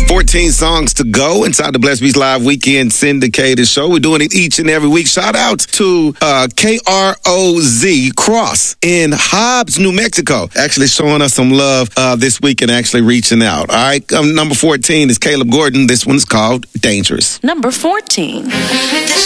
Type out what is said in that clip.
14 songs to go inside the Blessed Beats Live Weekend Syndicated Show. We're doing it each and every week. Shout out to KROZ Cross in Hobbs, New Mexico. Actually showing us some love this week and actually reaching out. All right, number 14 is Caleb Gordon. This one's called Dangerous. Number 14.